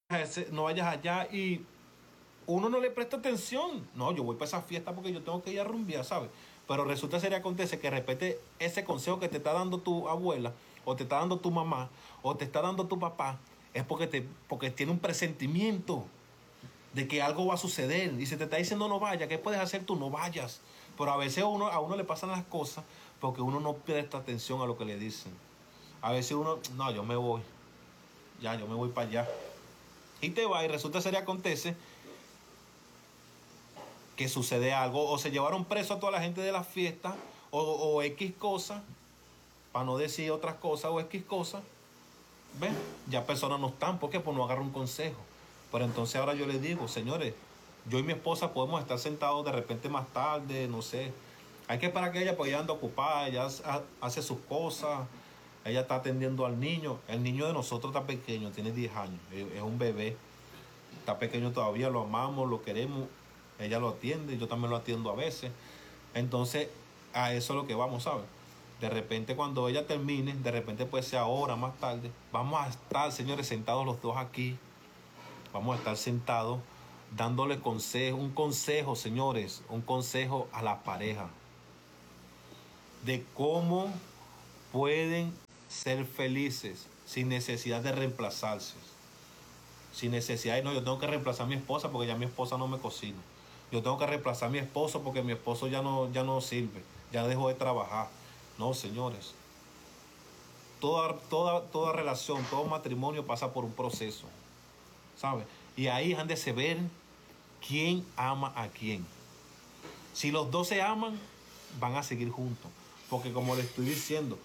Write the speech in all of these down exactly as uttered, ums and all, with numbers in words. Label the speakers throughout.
Speaker 1: ese- no vayas allá y uno no le presta atención. No, yo voy para esa fiesta porque yo tengo que ir a rumbear, ¿sabes? Pero resulta ser y acontece que repete ese consejo que te está dando tu abuela, o te está dando tu mamá, o te está dando tu papá, es porque, te, porque tiene un presentimiento de que algo va a suceder. Y si te está diciendo no vayas, ¿qué puedes hacer tú? No vayas. Pero a veces uno, a uno le pasan las cosas porque uno no presta atención a lo que le dicen. A veces uno, no, yo me voy. Ya, yo me voy para allá. Y te va y resulta ser y acontece que sucede algo, o se llevaron preso a toda la gente de la fiesta, o, o X cosas, para no decir otras cosas, o X cosas, ¿ven? Ya personas no están, ¿por qué? Pues no agarran un consejo. Pero entonces ahora yo les digo, señores, yo y mi esposa podemos estar sentados de repente más tarde, no sé. Hay que esperar que ella, pues ella anda ocupada, ella hace sus cosas, ella está atendiendo al niño. El niño de nosotros está pequeño, tiene diez años, es un bebé, está pequeño todavía, lo amamos, lo queremos. Ella lo atiende, yo también lo atiendo a veces. Entonces, a eso es lo que vamos, ¿sabes? De repente cuando ella termine, de repente puede ser ahora, más tarde, vamos a estar, señores, sentados los dos aquí. Vamos a estar sentados dándole consejo, un consejo, señores, un consejo a la pareja. De cómo pueden ser felices sin necesidad de reemplazarse. Sin necesidad de, no, yo tengo que reemplazar a mi esposa porque ya mi esposa no me cocina. Yo tengo que reemplazar a mi esposo porque mi esposo ya no, ya no sirve, ya dejó de trabajar. No, señores. Toda, toda, toda relación, todo matrimonio pasa por un proceso, ¿sabes? Y ahí han de ver quién ama a quién. Si los dos se aman, van a seguir juntos. Porque como les estoy diciendo,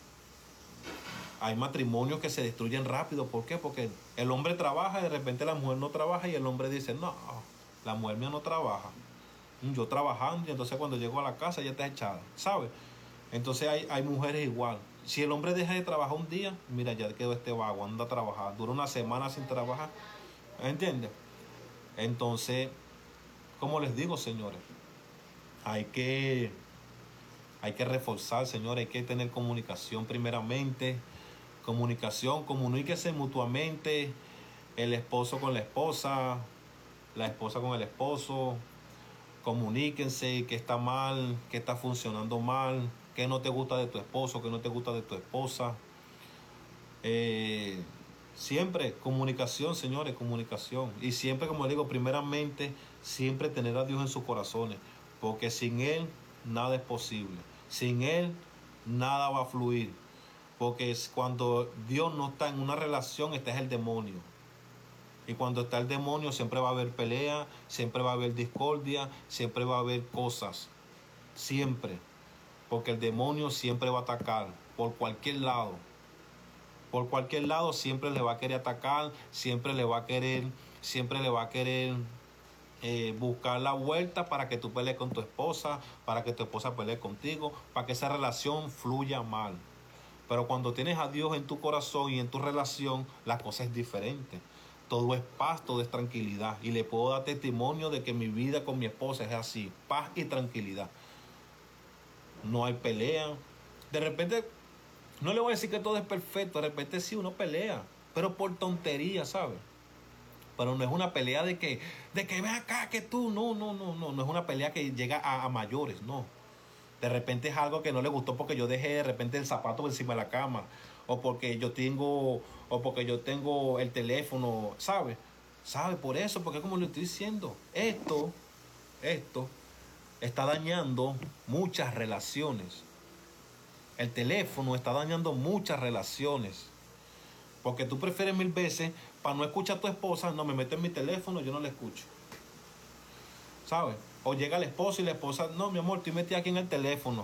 Speaker 1: hay matrimonios que se destruyen rápido. ¿Por qué? Porque el hombre trabaja y de repente la mujer no trabaja y el hombre dice, no, la mujer mía no trabaja. Yo trabajando y entonces cuando llego a la casa ya está echada, ¿sabes? Entonces hay, hay mujeres igual. Si el hombre deja de trabajar un día, mira, ya quedó este vago, anda a trabajar. Dura una semana sin trabajar. ¿Entiendes? Entonces, como les digo, señores, hay que, hay que reforzar, señores, hay que tener comunicación primeramente. Comunicación, comuníquese mutuamente, el esposo con la esposa, la esposa con el esposo. Comuníquense qué está mal, qué está funcionando mal, qué no te gusta de tu esposo, qué no te gusta de tu esposa. Eh, siempre comunicación, señores, comunicación. Y siempre, como digo, primeramente, siempre tener a Dios en sus corazones, porque sin Él nada es posible. Sin Él nada va a fluir. Porque es cuando Dios no está en una relación, este es el demonio. Y cuando está el demonio siempre va a haber pelea, siempre va a haber discordia, siempre va a haber cosas. Siempre. Porque el demonio siempre va a atacar por cualquier lado. Por cualquier lado siempre le va a querer atacar, siempre le va a querer, siempre le va a querer eh, buscar la vuelta para que tú pelees con tu esposa, para que tu esposa pelee contigo, para que esa relación fluya mal. Pero cuando tienes a Dios en tu corazón y en tu relación, la cosa es diferente. Todo es paz, todo es tranquilidad. Y le puedo dar testimonio de que mi vida con mi esposa es así, paz y tranquilidad. No hay pelea. De repente, no le voy a decir que todo es perfecto, de repente sí uno pelea, pero por tontería, ¿sabes? Pero no es una pelea de que, de que ven acá, que tú, no, no, no, no, no es una pelea que llega a, a mayores, no. De repente es algo que no le gustó porque yo dejé de repente el zapato encima de la cama, o porque yo tengo, o porque yo tengo el teléfono, ¿sabe? ¿Sabe? Por eso, porque como le estoy diciendo, esto, esto está dañando muchas relaciones. El teléfono está dañando muchas relaciones. Porque tú prefieres mil veces, para no escuchar a tu esposa, no me meto en mi teléfono, yo no le escucho. ¿Sabes? O llega el esposo y la esposa, no, mi amor, estoy metida aquí en el teléfono.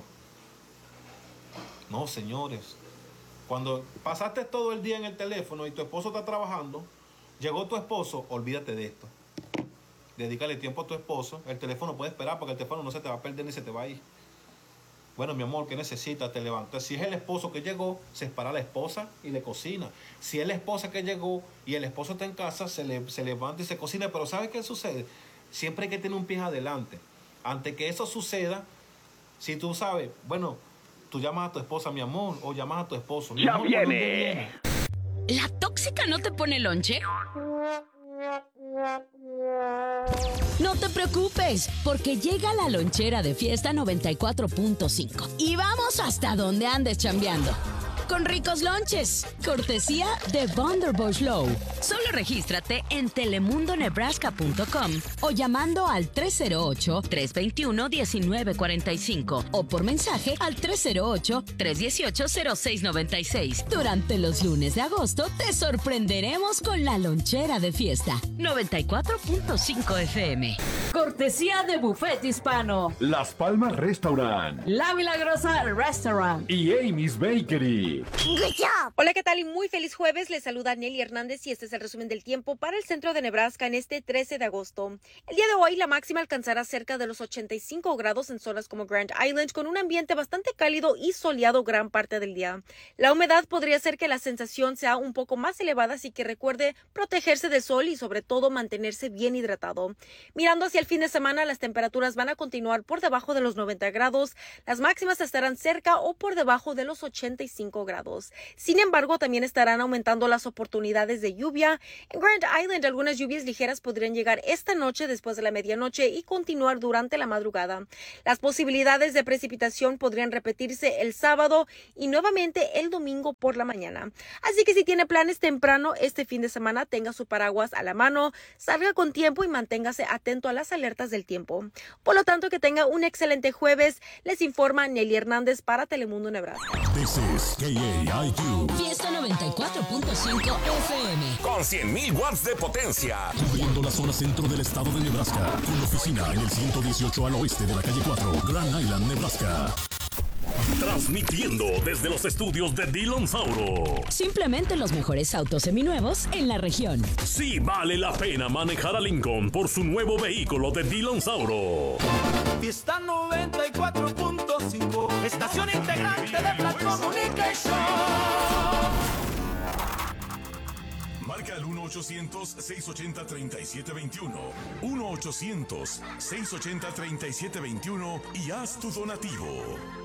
Speaker 1: No, señores. Cuando pasaste todo el día en el teléfono y tu esposo está trabajando, llegó tu esposo, olvídate de esto. Dedícale tiempo a tu esposo. El teléfono puede esperar porque el teléfono no se te va a perder ni se te va a ir. Bueno, mi amor, ¿qué necesitas? Te levantas. Si es el esposo que llegó, se para la esposa y le cocina. Si es la esposa que llegó y el esposo está en casa, se, le, se levanta y se cocina. Pero ¿sabes qué sucede? Siempre hay que tener un pie adelante. Antes que eso suceda, si tú sabes, bueno, tú llamas a tu esposa, mi amor, o llamas a tu esposo. Mi
Speaker 2: ¡Ya
Speaker 1: amor, ¿por dónde
Speaker 2: viene!
Speaker 1: viene?
Speaker 3: ¿La tóxica no te pone lonche?
Speaker 2: No te preocupes, porque llega la lonchera de Fiesta noventa y cuatro punto cinco y vamos hasta donde andes chambeando. Con ricos lonches, cortesía de Bundaberg Low. Solo regístrate en telemundo nebraska punto com o llamando al tres cero ocho, tres dos uno, uno nueve cuatro cinco o por mensaje al tres cero ocho, tres uno ocho, cero seis nueve seis. Durante los lunes de agosto te sorprenderemos con la lonchera de Fiesta noventa y cuatro punto cinco F M.
Speaker 3: Cortesía de Buffet Hispano,
Speaker 4: Las Palmas Restaurant,
Speaker 3: La Milagrosa Restaurant
Speaker 4: y Amy's Bakery.
Speaker 5: Hola, ¿qué tal? Y muy feliz jueves. Les saluda Nelly Hernández y este es el resumen del tiempo para el centro de Nebraska en este trece de agosto. El día de hoy la máxima alcanzará cerca de los ochenta y cinco grados en zonas como Grand Island, con un ambiente bastante cálido y soleado gran parte del día. La humedad podría hacer que la sensación sea un poco más elevada, así que recuerde protegerse del sol y sobre todo mantenerse bien hidratado. Mirando hacia el fin de semana, las temperaturas van a continuar por debajo de los noventa grados. Las máximas estarán cerca o por debajo de los ochenta y cinco grados. Sin embargo, también estarán aumentando las oportunidades de lluvia. En Grand Island, algunas lluvias ligeras podrían llegar esta noche después de la medianoche y continuar durante la madrugada. Las posibilidades de precipitación podrían repetirse el sábado y nuevamente el domingo por la mañana. Así que si tiene planes temprano este fin de semana, tenga su paraguas a la mano, salga con tiempo y manténgase atento a las alertas del tiempo. Por lo tanto, que tenga un excelente jueves. Les informa Nelly Hernández para Telemundo Nebraska.
Speaker 6: This is K A I Q.
Speaker 2: Fiesta noventa y cuatro punto cinco F M.
Speaker 6: Con cien mil watts de potencia. Cubriendo la zona centro del estado de Nebraska. Con oficina en el ciento dieciocho al oeste de la calle cuatro, Grand Island, Nebraska. Transmitiendo desde los estudios de Dillon Sauro.
Speaker 2: Simplemente los mejores autos seminuevos en la región.
Speaker 6: Sí vale la pena manejar a Lincoln por su nuevo vehículo de Dillon Sauro.
Speaker 7: Fiesta noventa y cuatro punto cinco, estación integrante de Black Communication.
Speaker 6: Marca el uno ochocientos, seiscientos ochenta, treinta y siete veintiuno. uno ochocientos, seiscientos ochenta, treinta y siete veintiuno y haz tu donativo.